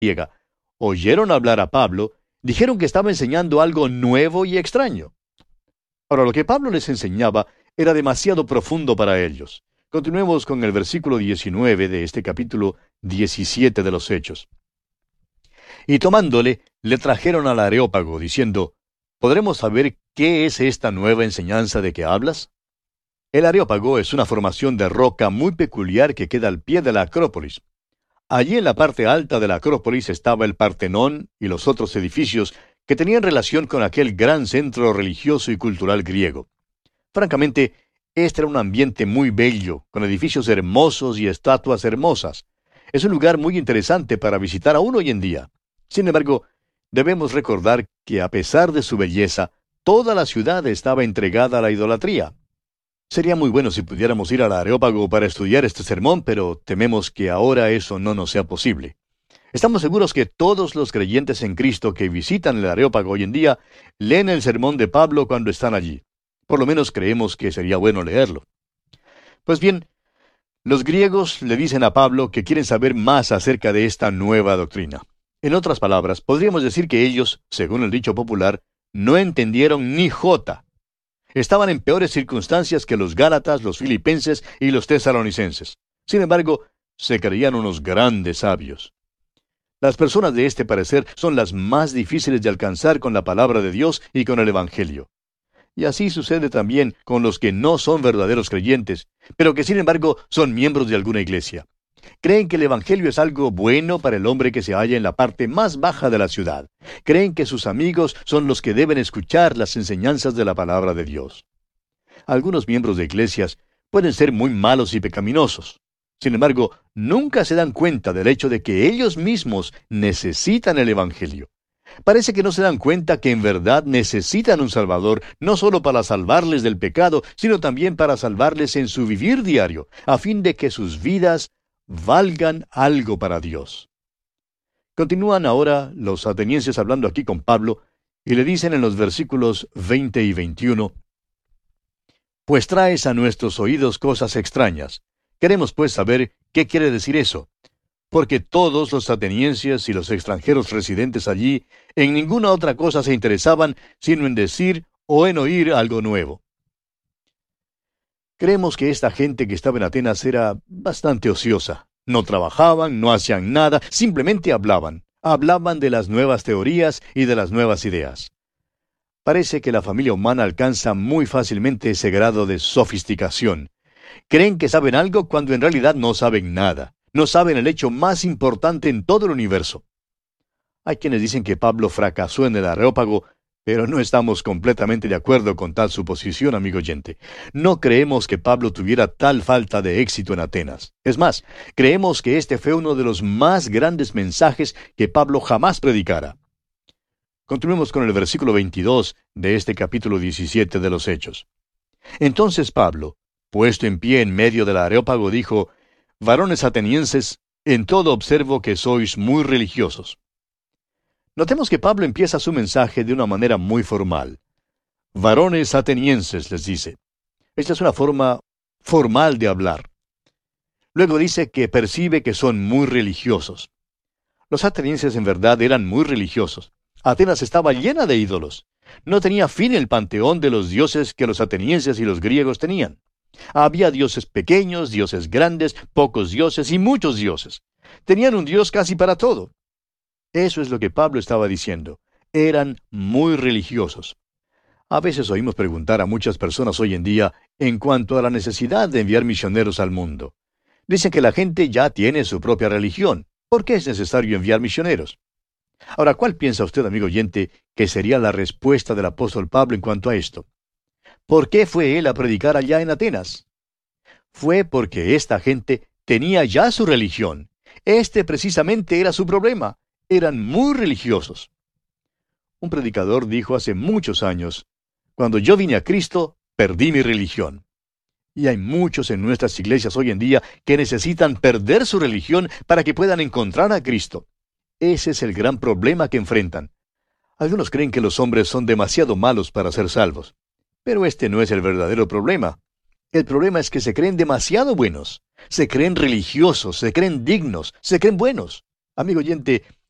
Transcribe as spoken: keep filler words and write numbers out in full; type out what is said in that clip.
griega, oyeron hablar a Pablo, dijeron que estaba enseñando algo nuevo y extraño. Ahora, lo que Pablo les enseñaba era demasiado profundo para ellos. Continuemos con el versículo diecinueve de este capítulo diecisiete de los Hechos. Y tomándole, le trajeron al Areópago, diciendo, ¿podremos saber qué es esta nueva enseñanza de que hablas? El Areópago es una formación de roca muy peculiar que queda al pie de la Acrópolis. Allí en la parte alta de la Acrópolis estaba el Partenón y los otros edificios que tenían relación con aquel gran centro religioso y cultural griego. Francamente, este era un ambiente muy bello, con edificios hermosos y estatuas hermosas. Es un lugar muy interesante para visitar aún hoy en día. Sin embargo, debemos recordar que a pesar de su belleza, toda la ciudad estaba entregada a la idolatría. Sería muy bueno si pudiéramos ir al Areópago para estudiar este sermón, pero tememos que ahora eso no nos sea posible. Estamos seguros que todos los creyentes en Cristo que visitan el Areópago hoy en día leen el sermón de Pablo cuando están allí. Por lo menos creemos que sería bueno leerlo. Pues bien, los griegos le dicen a Pablo que quieren saber más acerca de esta nueva doctrina. En otras palabras, podríamos decir que ellos, según el dicho popular, no entendieron ni jota. Estaban en peores circunstancias que los gálatas, los filipenses y los tesalonicenses. Sin embargo, se creían unos grandes sabios. Las personas de este parecer son las más difíciles de alcanzar con la palabra de Dios y con el Evangelio. Y así sucede también con los que no son verdaderos creyentes, pero que sin embargo son miembros de alguna iglesia. Creen que el Evangelio es algo bueno para el hombre que se halla en la parte más baja de la ciudad. Creen que sus amigos son los que deben escuchar las enseñanzas de la palabra de Dios. Algunos miembros de iglesias pueden ser muy malos y pecaminosos. Sin embargo, nunca se dan cuenta del hecho de que ellos mismos necesitan el Evangelio. Parece que no se dan cuenta que en verdad necesitan un Salvador, no solo para salvarles del pecado, sino también para salvarles en su vivir diario, a fin de que sus vidas valgan algo para Dios. Continúan ahora los atenienses hablando aquí con Pablo, y le dicen en los versículos veinte y veintiuno, «Pues traes a nuestros oídos cosas extrañas. Queremos pues saber qué quiere decir eso, porque todos los atenienses y los extranjeros residentes allí en ninguna otra cosa se interesaban sino en decir o en oír algo nuevo». Creemos que esta gente que estaba en Atenas era bastante ociosa. No trabajaban, no hacían nada, simplemente hablaban. Hablaban de las nuevas teorías y de las nuevas ideas. Parece que la familia humana alcanza muy fácilmente ese grado de sofisticación. Creen que saben algo cuando en realidad no saben nada. No saben el hecho más importante en todo el universo. Hay quienes dicen que Pablo fracasó en el Areópago, pero no estamos completamente de acuerdo con tal suposición, amigo oyente. No creemos que Pablo tuviera tal falta de éxito en Atenas. Es más, creemos que este fue uno de los más grandes mensajes que Pablo jamás predicara. Continuemos con el versículo veintidós de este capítulo diecisiete de los Hechos. Entonces Pablo, puesto en pie en medio del Areópago, dijo, «Varones atenienses, en todo observo que sois muy religiosos». Notemos que Pablo empieza su mensaje de una manera muy formal. Varones atenienses, les dice. Esta es una forma formal de hablar. Luego dice que percibe que son muy religiosos. Los atenienses en verdad eran muy religiosos. Atenas estaba llena de ídolos. No tenía fin el panteón de los dioses que los atenienses y los griegos tenían. Había dioses pequeños, dioses grandes, pocos dioses y muchos dioses. Tenían un dios casi para todo. Eso es lo que Pablo estaba diciendo. Eran muy religiosos. A veces oímos preguntar a muchas personas hoy en día en cuanto a la necesidad de enviar misioneros al mundo. Dicen que la gente ya tiene su propia religión. ¿Por qué es necesario enviar misioneros? Ahora, ¿cuál piensa usted, amigo oyente, que sería la respuesta del apóstol Pablo en cuanto a esto? ¿Por qué fue él a predicar allá en Atenas? Fue porque esta gente tenía ya su religión. Este precisamente era su problema. Eran muy religiosos. Un predicador dijo hace muchos años, «Cuando yo vine a Cristo, perdí mi religión». Y hay muchos en nuestras iglesias hoy en día que necesitan perder su religión para que puedan encontrar a Cristo. Ese es el gran problema que enfrentan. Algunos creen que los hombres son demasiado malos para ser salvos. Pero este no es el verdadero problema. El problema es que se creen demasiado buenos. Se creen religiosos, se creen dignos, se creen buenos. Amigo oyente,